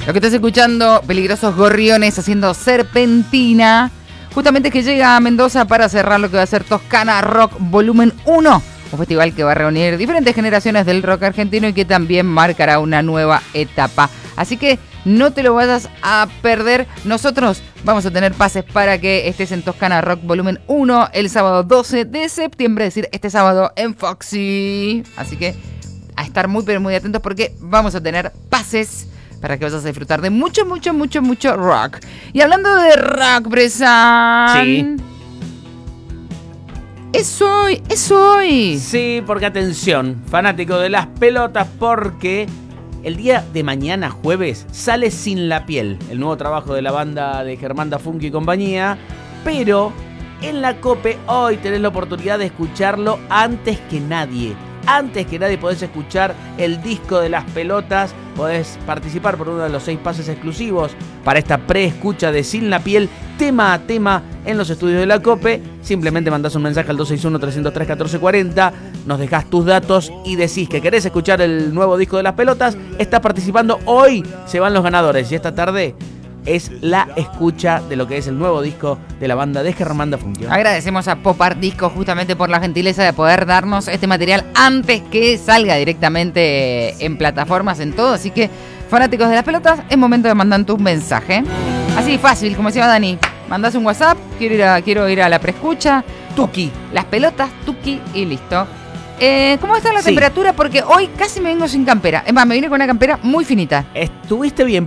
Lo que estás escuchando, Peligrosos Gorriones haciendo Serpentina. Justamente que llega a Mendoza para cerrar lo que va a ser Toscana Rock Volumen 1. Un festival que va a reunir diferentes generaciones del rock argentino y que también marcará una nueva etapa. Así que no te lo vayas a perder. Nosotros vamos a tener pases para que estés en Toscana Rock Volumen 1 el sábado 12 de septiembre, es decir, este sábado en Foxy. Así que a estar muy pero muy atentos porque vamos a tener pases para que vayas a disfrutar de mucho rock. Y hablando de rock, Bresan. Sí. Es hoy. Sí, porque atención, fanático de las pelotas, porque el día de mañana, jueves, sale Sin la Piel, el nuevo trabajo de la banda de Germán Dafunki y compañía, pero en la COPE hoy tenés la oportunidad de escucharlo antes que nadie. Antes que nadie podés escuchar el disco de las pelotas, podés participar por uno de los 6 pases exclusivos para esta pre-escucha de Sin la Piel, tema a tema en los estudios de la COPE. Simplemente mandás un mensaje al 261-303-1440, nos dejás tus datos y decís que querés escuchar el nuevo disco de las pelotas. Estás participando, hoy se van los ganadores y esta tarde es la escucha de lo que es el nuevo disco de la banda de Germán Dafunki. Agradecemos a Pop Art Disco justamente por la gentileza de poder darnos este material antes que salga directamente en plataformas, en todo. Así que, fanáticos de las pelotas, es momento de mandar tu mensaje. Así fácil, como decía Dani. Mandás un WhatsApp, quiero ir a la preescucha. Tuki. Las pelotas, tuki y listo. ¿Cómo está la Sí. temperatura? Porque hoy casi me vengo sin campera. Es más, me vine con una campera muy finita. Estuviste bien.